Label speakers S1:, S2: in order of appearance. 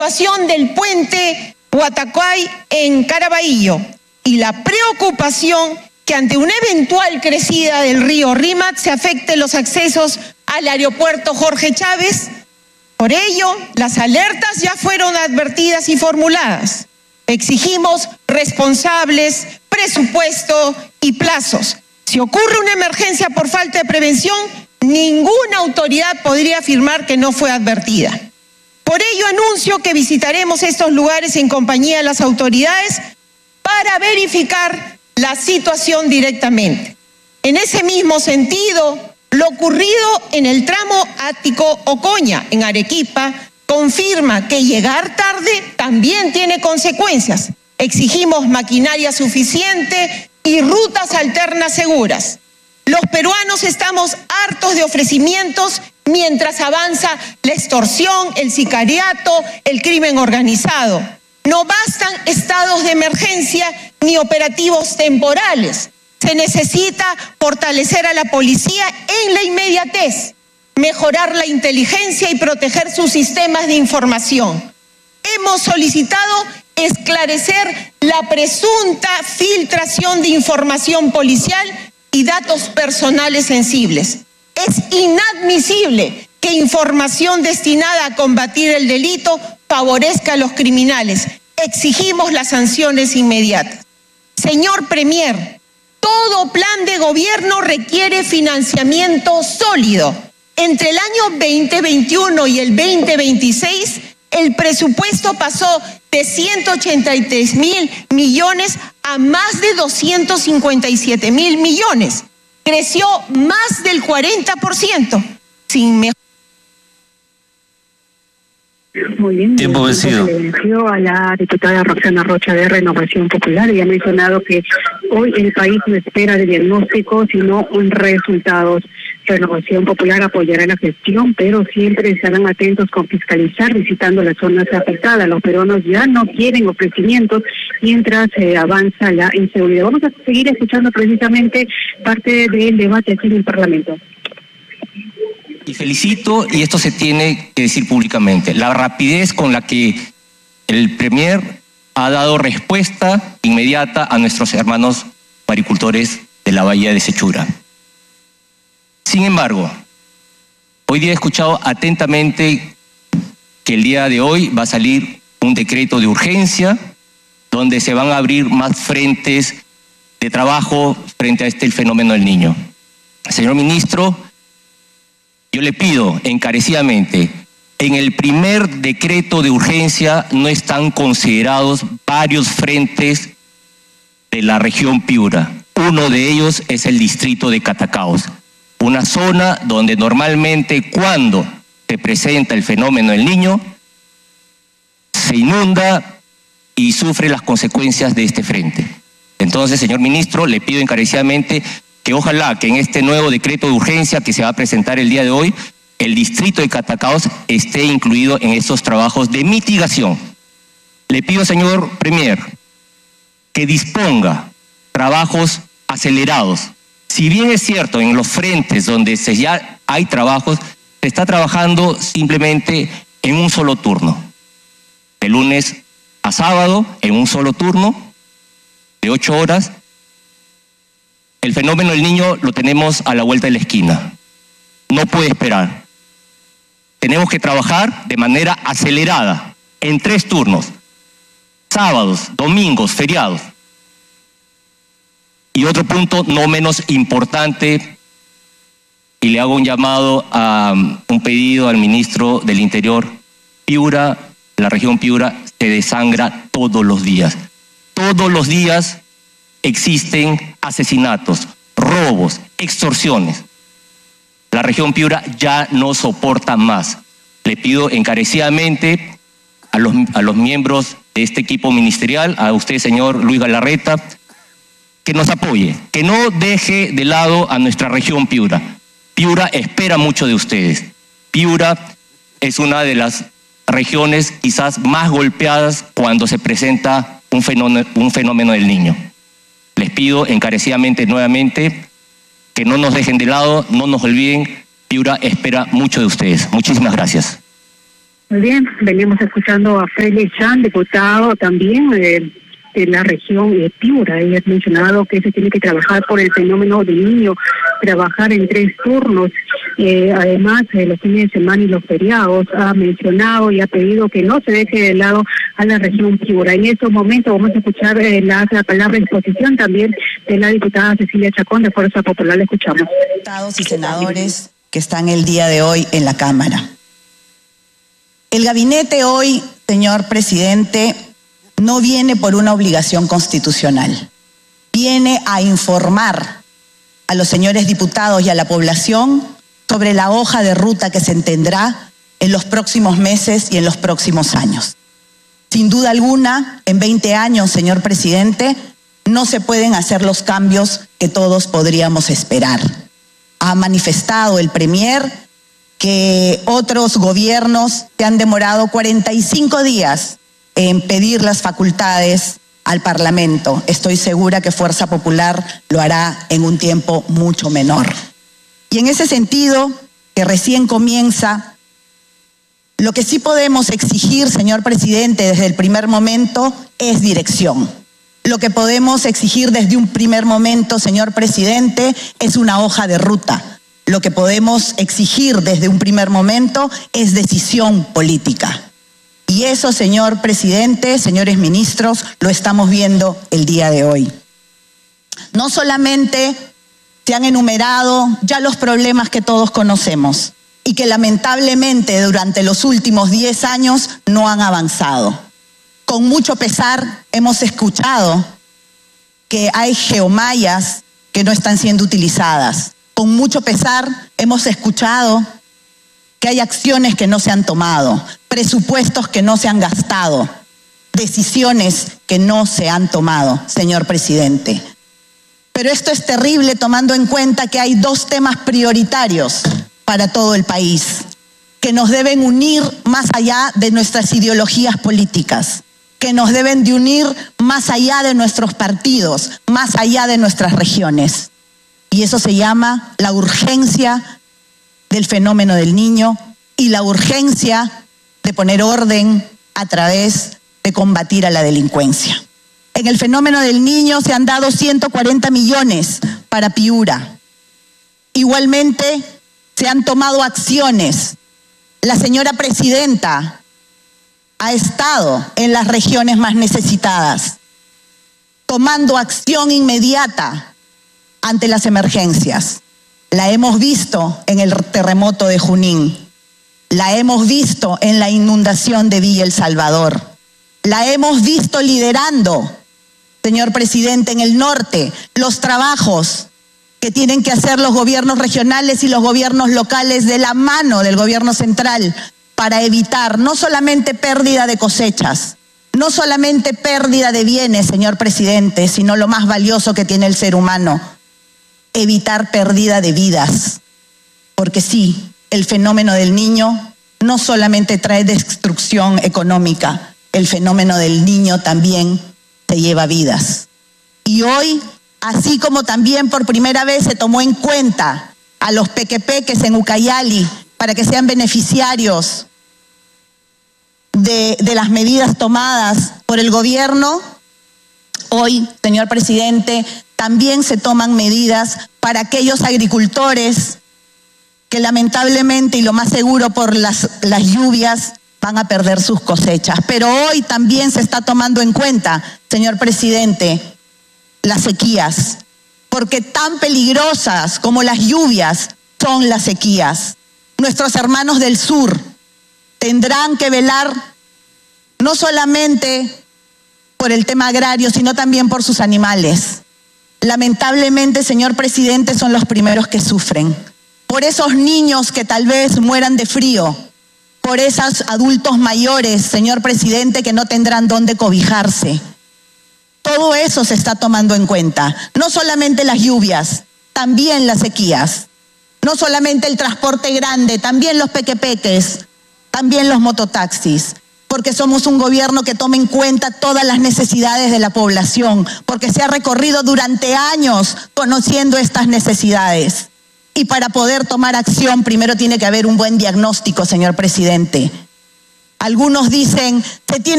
S1: situación del puente Huatacoay en Caraballo y la preocupación que ante una eventual crecida del río Rímac se afecten los accesos al aeropuerto Jorge Chávez. Por ello, las alertas ya fueron advertidas y formuladas. Exigimos responsables, presupuesto y plazos. Si ocurre una emergencia por falta de prevención, ninguna autoridad podría afirmar que no fue advertida. Por ello anuncio que visitaremos estos lugares en compañía de las autoridades para verificar la situación directamente. En ese mismo sentido, lo ocurrido en el tramo Ático-Ocoña, en Arequipa, confirma que llegar tarde también tiene consecuencias. Exigimos maquinaria suficiente y rutas alternas seguras. Los peruanos estamos hartos de ofrecimientos mientras avanza la extorsión, el sicariato, el crimen organizado. No bastan estados de emergencia ni operativos temporales. Se necesita fortalecer a la policía en la inmediatez, mejorar la inteligencia y proteger sus sistemas de información. Hemos solicitado esclarecer la presunta filtración de información policial y datos personales sensibles. Es inadmisible que información destinada a combatir el delito favorezca a los criminales. Exigimos las sanciones inmediatas. Señor Premier, todo plan de gobierno requiere financiamiento sólido. Entre el año 2021 y el 2026, el presupuesto pasó de 183.000 millones a más de 257.000 millones. Creció más del 40%.
S2: Muy bien.
S3: Tiempo vencido.
S2: A la diputada Roxana Rocha de Renovación Popular y ha mencionado que hoy el país no espera de diagnósticos, sino resultados. Renovación Popular apoyará la gestión, pero siempre estarán atentos con fiscalizar, visitando las zonas afectadas. Los peruanos ya no quieren ofrecimientos mientras avanza la inseguridad. Vamos a seguir escuchando precisamente parte del debate aquí en el Parlamento.
S3: Y felicito, y esto se tiene que decir públicamente, la rapidez con la que el Premier ha dado respuesta inmediata a nuestros hermanos agricultores de la Bahía de Sechura. Sin embargo, hoy día he escuchado atentamente que el día de hoy va a salir un decreto de urgencia donde se van a abrir más frentes de trabajo frente a el fenómeno del Niño. Señor ministro, yo le pido encarecidamente, en el primer decreto de urgencia no están considerados varios frentes de la región Piura. Uno de ellos es el distrito de Catacaos, una zona donde normalmente cuando se presenta el fenómeno del Niño se inunda y sufre las consecuencias de este frente. Entonces, señor ministro, le pido encarecidamente que ojalá que en este nuevo decreto de urgencia que se va a presentar el día de hoy, el distrito de Catacaos esté incluido en estos trabajos de mitigación. Le pido, señor Premier, que disponga trabajos acelerados. Si bien es cierto, en los frentes donde ya hay trabajos, se está trabajando simplemente en un solo turno. De lunes a sábado, en un solo turno, de 8 horas. El fenómeno del Niño lo tenemos a la vuelta de la esquina. No puede esperar. Tenemos que trabajar de manera acelerada, en 3 turnos. Sábados, domingos, feriados. Y otro punto no menos importante, y le hago un llamado, un pedido al ministro del Interior. Piura, la región Piura, se desangra todos los días. Todos los días existen asesinatos, robos, extorsiones. La región Piura ya no soporta más. Le pido encarecidamente a los miembros de este equipo ministerial, a usted, señor Luis Galarreta, que nos apoye, que no deje de lado a nuestra región Piura. Piura espera mucho de ustedes. Piura es una de las regiones quizás más golpeadas cuando se presenta un fenómeno del Niño. Les pido encarecidamente nuevamente que no nos dejen de lado, no nos olviden. Piura espera mucho de ustedes. Muchísimas gracias.
S2: Muy bien, venimos escuchando a Félix Chan, diputado también de la región Piura. Ella ha mencionado que se tiene que trabajar por el fenómeno del niño, trabajar en 3 turnos. Además, los fines de semana y los feriados, ha mencionado y ha pedido que no se deje de lado a la región Piura. En estos momentos vamos a escuchar la palabra de exposición también de la diputada Cecilia Chacón de Fuerza Popular. La escuchamos.
S4: Diputados y senadores que están el día de hoy en la Cámara. El gabinete hoy, señor presidente, no viene por una obligación constitucional. Viene a informar a los señores diputados y a la población sobre la hoja de ruta que se tendrá en los próximos meses y en los próximos años. Sin duda alguna, en 20 años, señor presidente, no se pueden hacer los cambios que todos podríamos esperar. Ha manifestado el Premier que otros gobiernos se han demorado 45 días en pedir las facultades al Parlamento. Estoy segura que Fuerza Popular lo hará en un tiempo mucho menor. Y en ese sentido, que recién comienza, lo que sí podemos exigir, señor presidente, desde el primer momento es dirección. Lo que podemos exigir desde un primer momento, señor presidente, es una hoja de ruta. Lo que podemos exigir desde un primer momento es decisión política. Y eso, señor presidente, señores ministros, lo estamos viendo el día de hoy. No solamente se han enumerado ya los problemas que todos conocemos y que lamentablemente durante los últimos 10 años no han avanzado. Con mucho pesar hemos escuchado que hay geomallas que no están siendo utilizadas. Con mucho pesar hemos escuchado que hay acciones que no se han tomado, presupuestos que no se han gastado, decisiones que no se han tomado, señor presidente. Pero esto es terrible tomando en cuenta que hay 2 temas prioritarios para todo el país, que nos deben unir más allá de nuestras ideologías políticas, que nos deben de unir más allá de nuestros partidos, más allá de nuestras regiones. Y eso se llama la urgencia del fenómeno del niño y la urgencia de poner orden a través de combatir a la delincuencia. En el fenómeno del niño se han dado 140 millones para Piura. Igualmente se han tomado acciones. La señora presidenta ha estado en las regiones más necesitadas, tomando acción inmediata ante las emergencias. La hemos visto en el terremoto de Junín, la hemos visto en la inundación de Villa El Salvador, la hemos visto liderando, señor presidente, en el norte, los trabajos que tienen que hacer los gobiernos regionales y los gobiernos locales de la mano del gobierno central para evitar no solamente pérdida de cosechas, no solamente pérdida de bienes, señor presidente, sino lo más valioso que tiene el ser humano, evitar pérdida de vidas. Porque sí, el fenómeno del niño no solamente trae destrucción económica, el fenómeno del niño también se lleva vidas. Y hoy, así como también por primera vez se tomó en cuenta a los pequepeques en Ucayali para que sean beneficiarios de las medidas tomadas por el gobierno, hoy, señor presidente, también se toman medidas para aquellos agricultores que lamentablemente y lo más seguro por las lluvias van a perder sus cosechas. Pero hoy también se está tomando en cuenta, señor presidente, las sequías, porque tan peligrosas como las lluvias son las sequías. Nuestros hermanos del sur tendrán que velar no solamente por el tema agrario, sino también por sus animales. Lamentablemente, señor presidente, son los primeros que sufren. Por esos niños que tal vez mueran de frío, por esos adultos mayores, señor presidente, que no tendrán dónde cobijarse. Todo eso se está tomando en cuenta. No solamente las lluvias, también las sequías. No solamente el transporte grande, también los pequepeques, también los mototaxis. Porque somos un gobierno que toma en cuenta todas las necesidades de la población, porque se ha recorrido durante años conociendo estas necesidades. Y para poder tomar acción, primero tiene que haber un buen diagnóstico, señor presidente. Algunos dicen, se tiene